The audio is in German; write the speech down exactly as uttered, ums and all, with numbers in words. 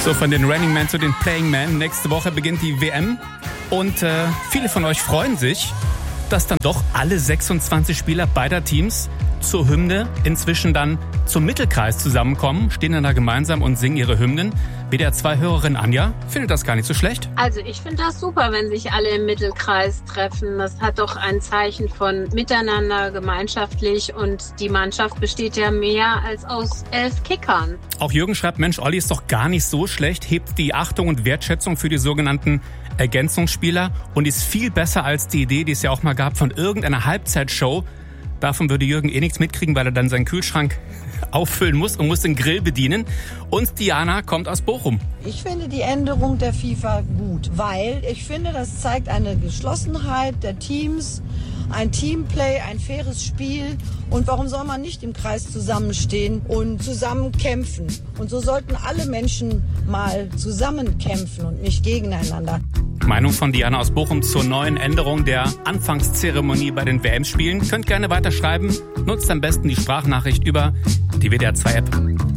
So, von den Running Men zu den Playing Men. Nächste Woche beginnt die W M und äh, viele von euch freuen sich, dass dann doch alle sechsundzwanzig Spieler beider Teams zur Hymne inzwischen dann zum Mittelkreis zusammenkommen, stehen dann da gemeinsam und singen ihre Hymnen. W D R zwei Hörerin Anja findet das gar nicht so schlecht. Also ich finde das super, wenn sich alle im Mittelkreis treffen. Das hat doch ein Zeichen von Miteinander, gemeinschaftlich, und die Mannschaft besteht ja mehr als aus elf Kickern. Auch Jürgen schreibt, Mensch, Olli ist doch gar nicht so schlecht, hebt die Achtung und Wertschätzung für die sogenannten Ergänzungsspieler und ist viel besser als die Idee, die es ja auch mal gab, von irgendeiner Halbzeitshow. Davon würde Jürgen eh nichts mitkriegen, weil er dann seinen Kühlschrank auffüllen muss und muss den Grill bedienen. Und Diana kommt aus Bochum. Ich finde die Änderung der FIFA gut, weil ich finde, das zeigt eine Geschlossenheit der Teams, ein Teamplay, ein faires Spiel. Und warum soll man nicht im Kreis zusammenstehen und zusammen kämpfen? Und so sollten alle Menschen mal zusammen kämpfen und nicht gegeneinander. Meinung von Diana aus Bochum zur neuen Änderung der Anfangszeremonie bei den W M-Spielen. Könnt gerne weiterschreiben. Nutzt am besten die Sprachnachricht über die W D R zwei App.